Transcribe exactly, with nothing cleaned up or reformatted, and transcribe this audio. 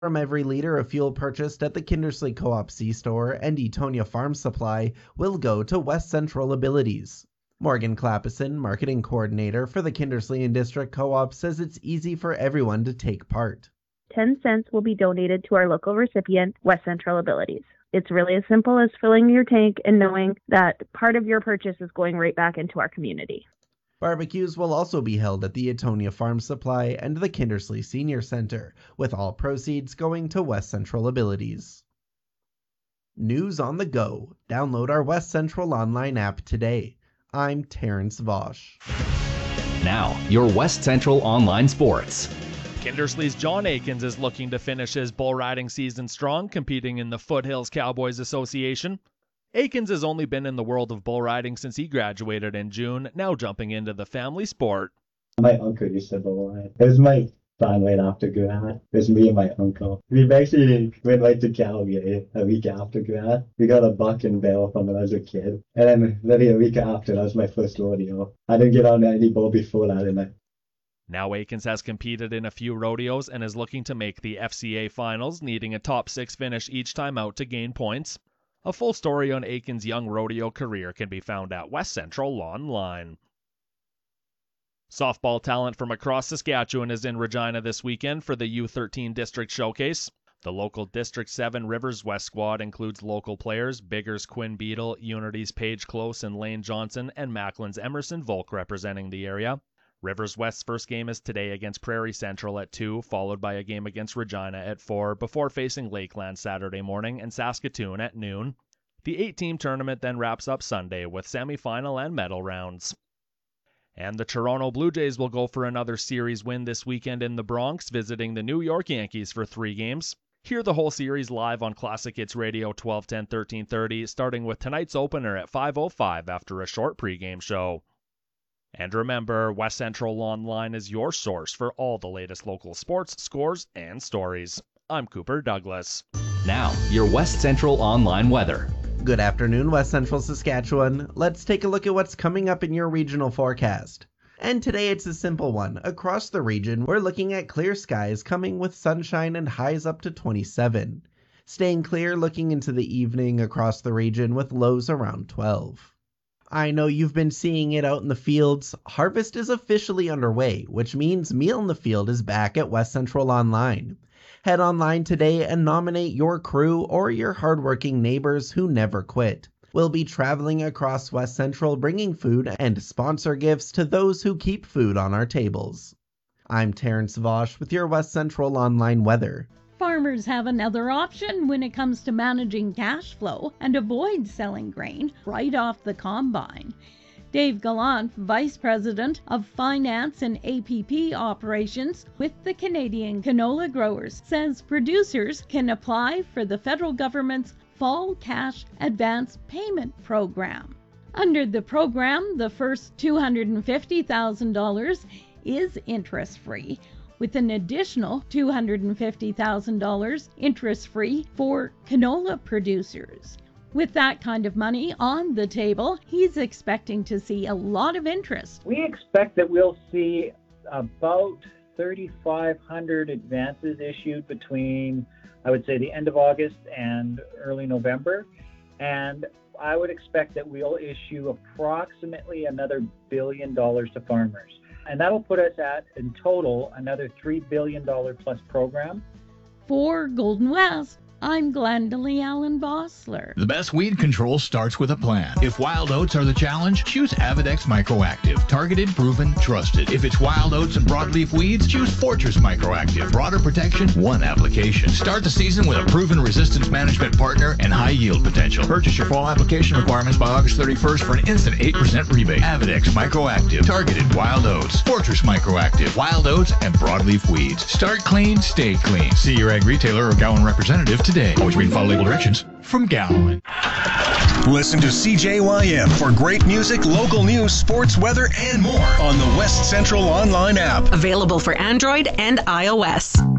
From every liter of fuel purchased at the Kindersley Co-op C-Store and Etonia Farm Supply will go to West Central Abilities. Morgan Clappison, Marketing Coordinator for the Kindersley and District Co-op, says it's easy for everyone to take part. ten cents will be donated to our local recipient, West Central Abilities. It's really as simple as filling your tank and knowing that part of your purchase is going right back into our community. Barbecues will also be held at the Etonia Farm Supply and the Kindersley Senior Center, with all proceeds going to West Central Abilities. News on the go. Download our West Central online app today. I'm Terrence Vosch. Now, your West Central Online Sports. Kindersley's John Aikens is looking to finish his bull riding season strong, competing in the Foothills Cowboys Association. Aikens has only been in the world of bull riding since he graduated in June, now jumping into the family sport. My uncle used to bull ride. It was my family after grad. It was me and my uncle. We basically went right to Calgary a week after grad. We got a buck and bell from when I was a kid. And then maybe a week after, that was my first rodeo. I didn't get on any bull before that, and I Now Aikens has competed in a few rodeos and is looking to make the F C A finals, needing a top six finish each time out to gain points. A full story on Aikens' young rodeo career can be found at West Central Online. Softball talent from across Saskatchewan is in Regina this weekend for the U thirteen District Showcase. The local District seven Rivers West squad includes local players Biggers Quinn Beadle, Unity's Paige Close and Lane Johnson, and Macklin's Emerson Volk representing the area. Rivers West's first game is today against Prairie Central at two, followed by a game against Regina at four, before facing Lakeland Saturday morning and Saskatoon at noon. The eight-team tournament then wraps up Sunday with semifinal and medal rounds. And the Toronto Blue Jays will go for another series win this weekend in the Bronx, visiting the New York Yankees for three games. Hear the whole series live on Classic Hits Radio twelve ten, thirteen thirty, starting with tonight's opener at five oh five after a short pregame show. And remember, West Central Online is your source for all the latest local sports, scores, and stories. I'm Cooper Douglas. Now, your West Central Online weather. Good afternoon, West Central Saskatchewan. Let's take a look at what's coming up in your regional forecast. And today it's a simple one. Across the region, we're looking at clear skies coming with sunshine and highs up to twenty-seven. Staying clear looking into the evening across the region with lows around twelve. I know you've been seeing it out in the fields. Harvest is officially underway, which means Meal in the Field is back at West Central Online. Head online today and nominate your crew or your hardworking neighbors who never quit. We'll be traveling across West Central bringing food and sponsor gifts to those who keep food on our tables. I'm Terrence Vosch with your West Central Online weather. Farmers have another option when it comes to managing cash flow and avoid selling grain right off the combine. Dave Gallant, Vice President of Finance and A P P Operations with the Canadian Canola Growers, says producers can apply for the federal government's Fall Cash Advance Payment Program. Under the program, the first two hundred fifty thousand dollars is interest-free, with an additional two hundred fifty thousand dollars interest-free for canola producers. With that kind of money on the table, he's expecting to see a lot of interest. We expect that we'll see about thirty-five hundred advances issued between, I would say, the end of August and early November. And I would expect that we'll issue approximately another billion dollars to farmers. And that'll put us at, in total, another three billion dollars plus program. For Golden West, I'm Glendalee Allen Bossler. The best weed control starts with a plan. If wild oats are the challenge, choose Avidex Microactive. Targeted, proven, trusted. If it's wild oats and broadleaf weeds, choose Fortress Microactive. Broader protection, one application. Start the season with a proven resistance management partner and high yield potential. Purchase your fall application requirements by August thirty-first for an instant eight percent rebate. Avidex Microactive. Targeted wild oats. Fortress Microactive. Wild oats and broadleaf weeds. Start clean, stay clean. See your ag retailer or Gowan representative today. Always read and follow label directions from Gowan. Listen to C J Y M for great music, local news, sports, weather, and more on the West Central Online app. Available for Android and iOS.